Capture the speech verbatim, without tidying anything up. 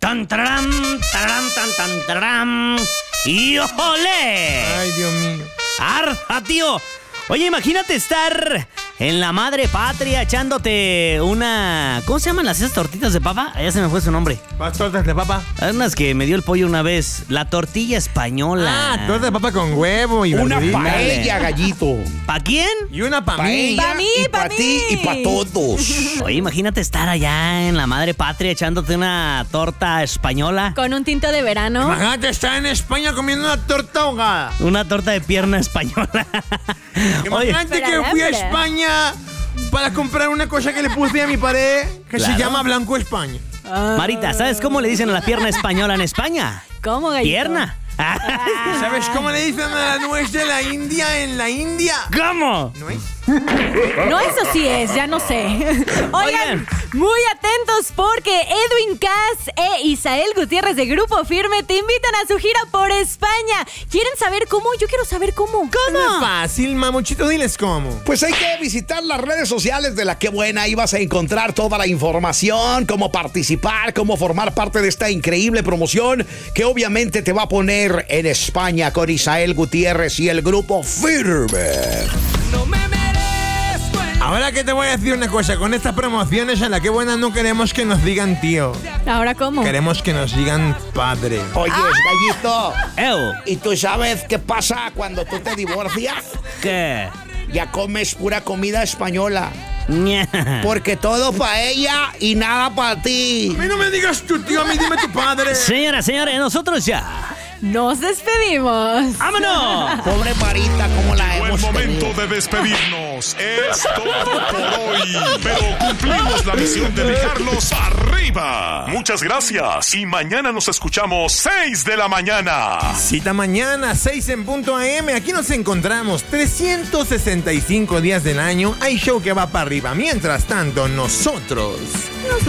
Tan, tarán, tarán, tan, tan, tarán. ¡Y ole! Ay, Dios mío. ¡Arza, tío! Oye, imagínate estar en la madre patria echándote una... ¿Cómo se llaman las esas tortitas de papa? Ya se me fue su nombre. ¿Más tortas de papa? Unas que me dio el pollo una vez. La tortilla española. Ah, tortas de papa con huevo y Una verdurita. paella, gallito. ¿Pa' quién? Y una pa' mí. Paella Pa' mí, y pa' pa' ti mí. y pa' todos. Oye, imagínate estar allá en la madre patria echándote una torta española. Con un tinto de verano. Imagínate estar en España comiendo una torta ahogada. Una torta de pierna española. Oye, Imagínate que Espera, fui a espera. España para comprar una cosa que le puse a mi pared que Claro. se llama Blanco España. Marita, ¿sabes cómo le dicen a la pierna española en España? ¿Cómo, gallito? Pierna. ¿Sabes cómo le dicen a la nuez de la India en la India? ¿Cómo? ¿Nuez? No, eso sí es, ya no sé. Oigan, Oigan. muy atentos porque Edwin Cass e Isael Gutiérrez de Grupo Firme te invitan a su gira por España. ¿Quieren saber cómo? Yo quiero saber cómo. No es fácil, mamuchito, diles cómo. Pues hay que visitar las redes sociales de La Qué Buena. Ahí vas a encontrar toda la información, cómo participar, cómo formar parte de esta increíble promoción que obviamente te va a poner en España con Isael Gutiérrez y el Grupo Firme. Ahora que te voy a decir una cosa, con estas promociones en La Qué Buena no queremos que nos digan tío. ¿Ahora cómo? Queremos que nos digan padre. Oye, gallito, Ew, ¿y tú sabes qué pasa cuando tú te divorcias? ¿qué? Ya comes pura comida española. Ña. Porque todo para ella y nada para ti. A mí no me digas tu tío, a mí dime tu padre. Señoras, señores, nosotros ya. Nos despedimos. ¡Vámonos! Pobre Marita, ¿cómo la Llegó el hemos momento tenido? de despedirnos. Es todo por hoy. Pero cumplimos la misión de dejarlos arriba. Muchas gracias. Y mañana nos escuchamos seis de la mañana. Cita mañana, seis en punto A M. Aquí nos encontramos trescientos sesenta y cinco días del año. Hay show que va para arriba. Mientras tanto, nosotros